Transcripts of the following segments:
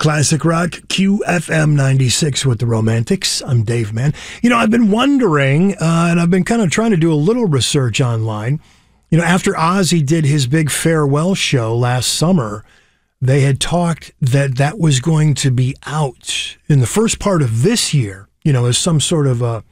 Classic Rock, QFM 96 with the Romantics. I'm Dave Mann. I've been wondering, and I've been kind of trying to do a little research online. After Ozzy did his big farewell show last summer, they had talked that was going to be out in the first part of this year, as some sort of a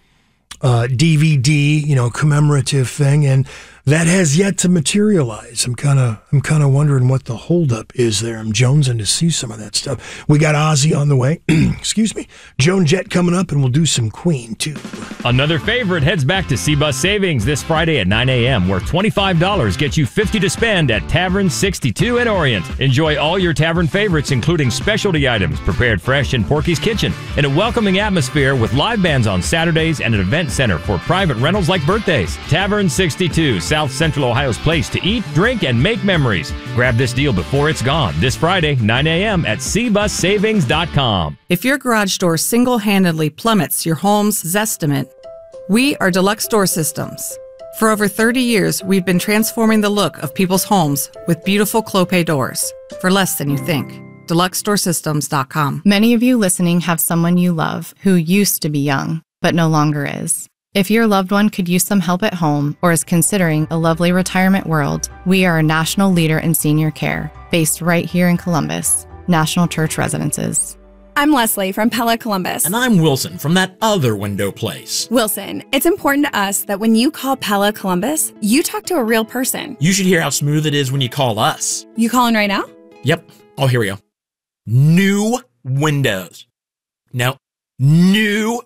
DVD, commemorative thing, and that has yet to materialize. I'm kind of wondering what the holdup is there. I'm jonesing to see some of that stuff. We got Ozzy on the way. Excuse me. Joan Jett coming up, and we'll do some Queen too. Another favorite heads back to C-Bus Savings this Friday at 9 a.m., where $25 gets you $50 to spend at Tavern 62 in Orient. Enjoy all your tavern favorites, including specialty items prepared fresh in Porky's Kitchen, in a welcoming atmosphere with live bands on Saturdays and an event center for private rentals like birthdays. Tavern 62, South Central Ohio's place to eat, drink, and make memories. Grab this deal before it's gone this Friday, 9 a.m. at cbussavings.com. If your garage door single-handedly plummets your home's Zestimate, we are Deluxe Door Systems. For over 30 years, we've been transforming the look of people's homes with beautiful Clopay doors for less than you think. DeluxeDoorSystems.com. Many of you listening have someone you love who used to be young, but no longer is. If your loved one could use some help at home or is considering a lovely retirement world, we are a national leader in senior care, based right here in Columbus, National Church Residences. I'm Leslie from Pella Columbus. And I'm Wilson from that other window place. Wilson, it's important to us that when you call Pella Columbus, you talk to a real person. You should hear how smooth it is when you call us. You calling right now? Yep. Oh, here we go. New windows. No. New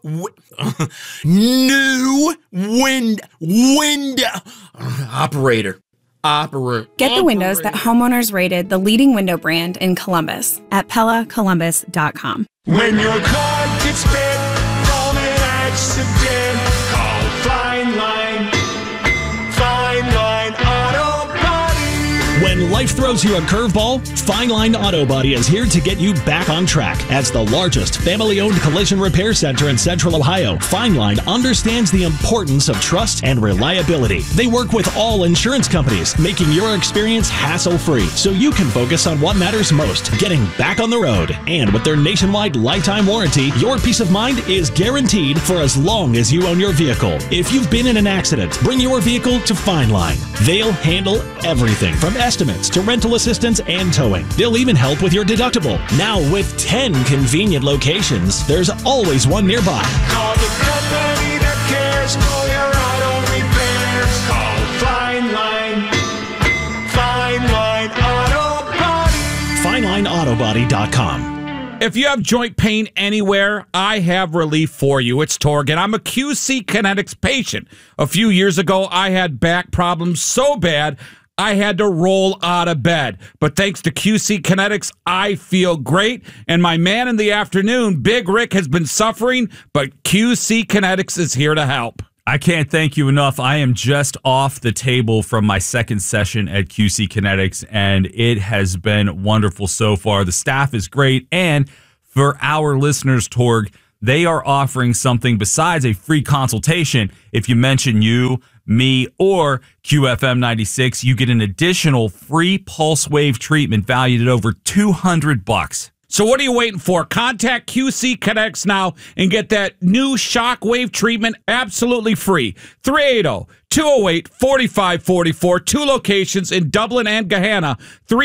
window operator. Get the windows that homeowners rated the leading window brand in Columbus at PellaColumbus.com. When your car gets bit from an accident, call Fine Line Auto Body. When life throws you a curveball, Fine Line Auto Body is here to get you back on track. As the largest family-owned collision repair center in Central Ohio, Fine Line understands the importance of trust and reliability. They work with all insurance companies, making your experience hassle-free, so you can focus on what matters most, getting back on the road. And with their nationwide lifetime warranty, your peace of mind is guaranteed for as long as you own your vehicle. If you've been in an accident, bring your vehicle to Fine Line. They'll handle everything from estimates to rental assistance and towing. They'll even help with your deductible. Now with 10 convenient locations, there's always one nearby. Call the company that cares for your auto repairs. Call Fine Line Auto Body. FineLineAutoBody.com. If you have joint pain anywhere, I have relief for you. It's Torg, and I'm a QC Kinetics patient. A few years ago, I had back problems so bad, I had to roll out of bed. But thanks to QC Kinetics, I feel great. And my man in the afternoon, Big Rick, has been suffering, but QC Kinetics is here to help. I can't thank you enough. I am just off the table from my second session at QC Kinetics, and it has been wonderful so far. The staff is great, and for our listeners, Torg, they are offering something besides a free consultation. If you mention you, me, or QFM 96, you get an additional free pulse wave treatment valued at over $200. So what are you waiting for? Contact QC Kinetics now and get that new shockwave treatment absolutely free. 380-208-4544. 2 locations in Dublin and Gahanna.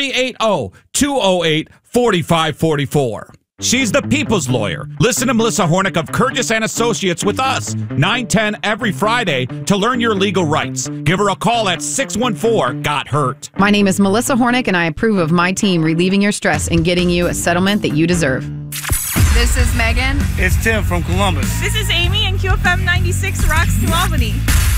380-208-4544. She's the people's lawyer. Listen to Melissa Hornick of Curtis and Associates with us, 9/10 every Friday, to learn your legal rights. Give her a call at 614-GOT-HURT. My name is Melissa Hornick, and I approve of my team relieving your stress and getting you a settlement that you deserve. This is Megan. It's Tim from Columbus. This is Amy, and QFM 96 rocks New Albany.